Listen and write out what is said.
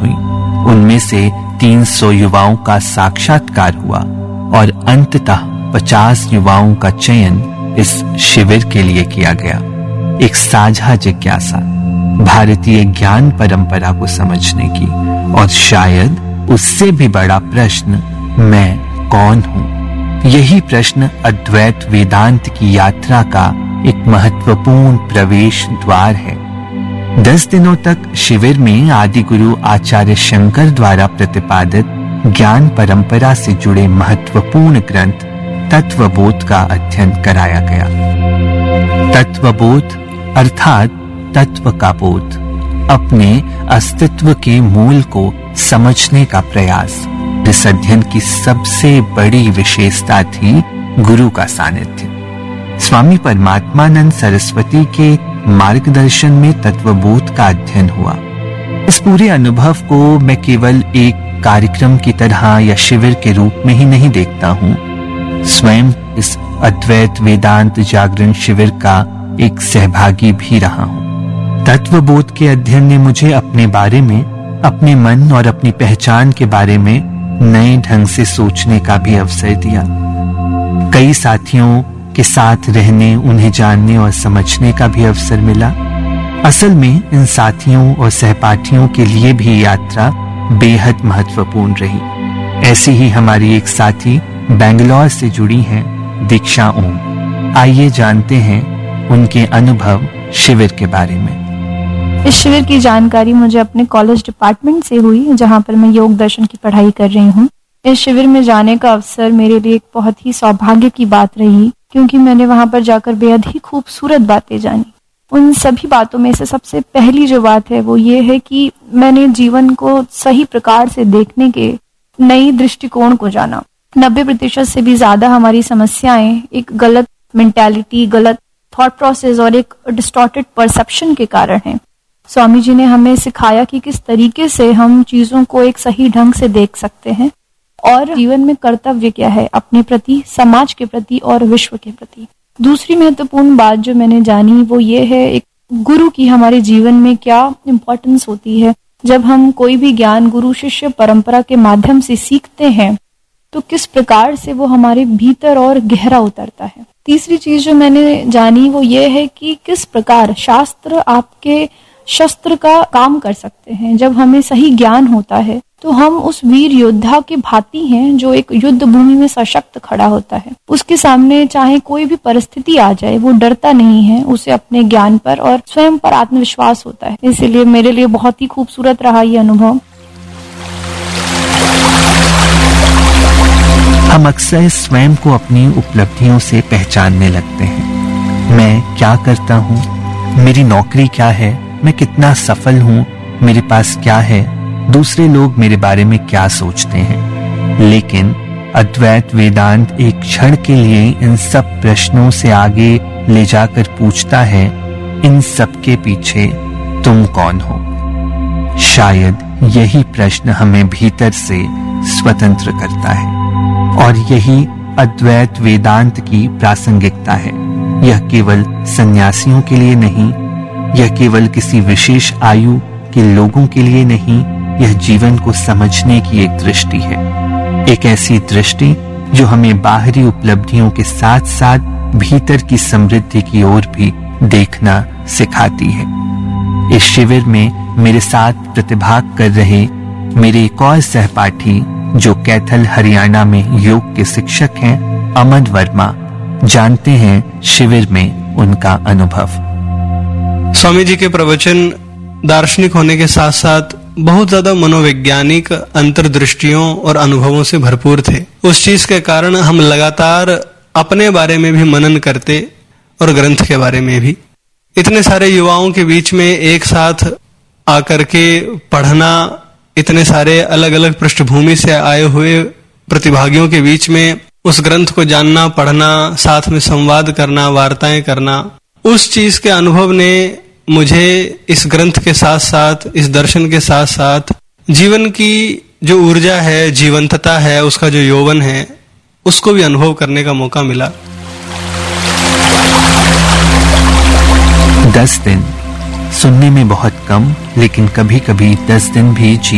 हुई। उनमें से 300 युवाओं का साक्षात्कार हुआ और अंततः 50 युवाओं का चयन इस शिविर के लिए किया गया। एक साझा जिज्ञासा, भारतीय ज्ञान परंपरा को समझने की, और शायद उससे भी बड़ा प्रश्न, मैं कौन हूं? यही प्रश्न अद्वैत वेदांत की यात्रा का एक महत्वपूर्ण प्रवेश द्वार है। 10 दिनों तक शिविर में आदि गुरु आचार्य शंकर द्वारा प्रतिपादित ज्ञान परंपरा से जुड़े महत्वपूर्ण ग्रंथ तत्वबोध का अध्ययन कराया गया। तत्वबोध अर्थात तत्व का बोध, अपने अस्तित्व के मूल को समझने का प्रयास। इस अध्ययन की सबसे बड़ी विशेषता थी गुरु का सानिध्य। स्वामी परमात्मानंद सरस्वती के मार्गदर्शन में तत्वबोध का अध्ययन हुआ। इस पूरे अनुभव को मैं केवल एक कार्यक्रम की तरह या शिविर के रूप में ही नहीं देखता हूँ। स्वयं इस अद्वैत वेदांत जागरण शिविर का एक सहभागी भी रहा हूँ। तत्वबोध के अध्ययन ने मुझे अपने बारे में, अपने मन और अपनी पहचान के बारे में नए ढंग से सोचने का भी अवसर दिया। कई साथियों के साथ रहने, उन्हें जानने और समझने का भी अवसर मिला। असल में इन साथियों और सहपाठियों के लिए भी यात्रा बेहद महत्वपूर्ण रही। ऐसी ही हमारी एक साथी बेंगलौर से जुड़ी हैं, दीक्षा ओम। आइए जानते हैं उनके अनुभव शिविर के बारे में। इस शिविर की जानकारी मुझे अपने कॉलेज डिपार्टमेंट से हुई, जहां पर मैं योग दर्शन की पढ़ाई कर रही हूँ। इस शिविर में जाने का अवसर मेरे लिए एक बहुत ही सौभाग्य की बात रही, क्योंकि मैंने वहां पर जाकर बेहद ही खूबसूरत बातें जानी। उन सभी बातों में से सबसे पहली जो बात है वो ये है कि मैंने जीवन को सही प्रकार से देखने के नई दृष्टिकोण को जाना। 90% से भी ज्यादा हमारी समस्याएं एक गलत मेंटालिटी, गलत थॉट प्रोसेस और एक डिस्टॉर्टेड परसेप्शन के कारण है। स्वामी जी ने हमें सिखाया कि किस तरीके से हम चीजों को एक सही ढंग से देख सकते हैं और जीवन में कर्तव्य क्या है अपने प्रति, समाज के प्रति और विश्व के प्रति। दूसरी महत्वपूर्ण बात जो मैंने जानी वो ये है एक गुरु की हमारे जीवन में क्या इम्पोर्टेंस होती है। जब हम कोई भी ज्ञान गुरु शिष्य परंपरा के माध्यम से सीखते हैं तो किस प्रकार से वो हमारे भीतर और गहरा उतरता है। तीसरी चीज जो मैंने जानी वो ये है कि किस प्रकार शास्त्र आपके शस्त्र का काम कर सकते हैं। जब हमें सही ज्ञान होता है तो हम उस वीर योद्धा के भांति हैं जो एक युद्ध भूमि में सशक्त खड़ा होता है। उसके सामने चाहे कोई भी परिस्थिति आ जाए वो डरता नहीं है, उसे अपने ज्ञान पर और स्वयं पर आत्मविश्वास होता है। इसलिए मेरे लिए बहुत ही खूबसूरत रहा ये अनुभव। हम अक्सर स्वयं को अपनी उपलब्धियों से पहचानने लगते हैं। मैं क्या करता हूँ, मेरी नौकरी क्या है, मैं कितना सफल हूँ, मेरे पास क्या है, दूसरे लोग मेरे बारे में क्या सोचते हैं। लेकिन अद्वैत वेदांत एक क्षण के लिए इन सब प्रश्नों से आगे ले जाकर पूछता है, इन सब के पीछे तुम कौन हो? शायद यही प्रश्न हमें भीतर से स्वतंत्र करता है और यही अद्वैत वेदांत की प्रासंगिकता है। यह केवल सन्यासियों के लिए नहीं, यह केवल किसी विशेष आयु के लोगों के लिए नहीं, यह जीवन को समझने की एक दृष्टि है। एक ऐसी दृष्टि जो हमें बाहरी उपलब्धियों के साथ साथ भीतर की समृद्धि की ओर भी देखना सिखाती है। इस शिविर में मेरे साथ प्रतिभाग कर रहे मेरे एक और सहपाठी जो कैथल हरियाणा में योग के शिक्षक हैं, अमन वर्मा, जानते हैं शिविर में उनका अनुभव। स्वामी जी के प्रवचन दार्शनिक होने के साथ साथ बहुत ज्यादा मनोवैज्ञानिक अंतर्दृष्टियों और अनुभवों से भरपूर थे। उस चीज के कारण हम लगातार अपने बारे में भी मनन करते और ग्रंथ के बारे में भी। इतने सारे युवाओं के बीच में एक साथ आकर के पढ़ना, इतने सारे अलग अलग पृष्ठभूमि से आए हुए प्रतिभागियों के बीच में उस ग्रंथ को जानना, पढ़ना, साथ में संवाद करना, वार्ताएं करना, उस चीज के अनुभव ने मुझे इस ग्रंथ के साथ साथ, इस दर्शन के साथ साथ जीवन की जो ऊर्जा है, जीवंतता है, उसका जो यौवन है, उसको भी अनुभव करने का मौका मिला। 10 दिन सुनने में बहुत कम, लेकिन कभी कभी 10 दिन भी